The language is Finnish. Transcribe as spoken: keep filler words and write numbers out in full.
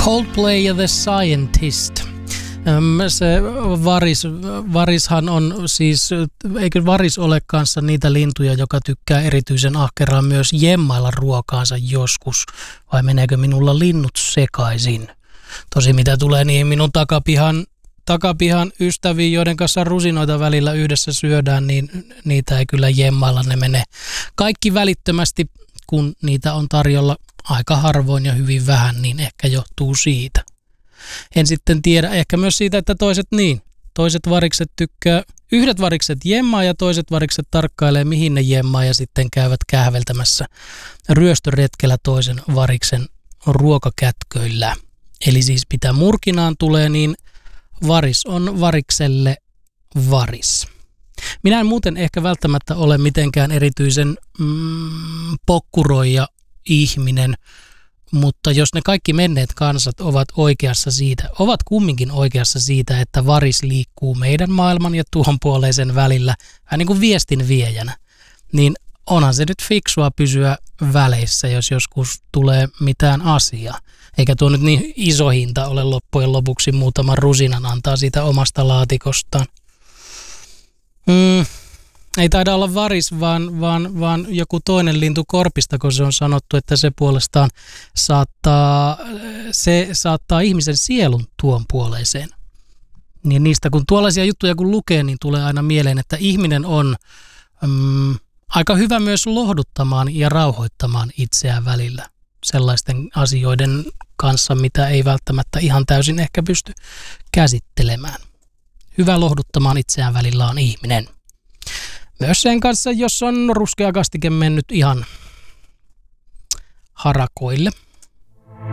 Coldplay ja The Scientist. Se varis, varishan on siis, eikö varis ole kanssa niitä lintuja, joka tykkää erityisen ahkeraan myös jemmailla ruokaansa joskus, vai meneekö minulla linnut sekaisin? Tosi mitä tulee niihin minun takapihan, takapihan ystäviin, joiden kanssa rusinoita välillä yhdessä syödään, niin niitä ei kyllä jemmailla, ne menee kaikki välittömästi, kun niitä on tarjolla aika harvoin ja hyvin vähän, niin ehkä johtuu siitä. En sitten tiedä, ehkä myös siitä, että toiset niin. Toiset varikset tykkää, yhdet varikset jemmaa ja toiset varikset tarkkailee, mihin ne jemmaa ja sitten käyvät kähveltämässä ryöstöretkellä toisen variksen ruokakätköillä. Eli siis mitä murkinaan tulee, niin varis on varikselle varis. Minä en muuten ehkä välttämättä ole mitenkään erityisen mm, pokkuroija ihminen, mutta jos ne kaikki menneet kansat ovat oikeassa siitä, ovat kumminkin oikeassa siitä, että varis liikkuu meidän maailman ja tuon puoleisen välillä vähän niin kuin viestin viejänä, niin onhan se nyt fiksua pysyä väleissä, jos joskus tulee mitään asiaa. Eikä tuo nyt niin iso hinta ole loppujen lopuksi muutaman rusinan antaa siitä omasta laatikostaan. Mm. Ei taida olla varis, vaan, vaan, vaan joku toinen lintu korpista, kun se on sanottu, että se puolestaan saattaa, se saattaa ihmisen sielun tuon puoleiseen. Niin niistä kun tuollaisia juttuja kun lukee, niin tulee aina mieleen, että ihminen on mm, aika hyvä myös lohduttamaan ja rauhoittamaan itseään välillä sellaisten asioiden kanssa, mitä ei välttämättä ihan täysin ehkä pysty käsittelemään. Hyvä lohduttamaan itseään välillä on ihminen. Myös sen kanssa, jos on ruskea kastike mennyt ihan harakoille.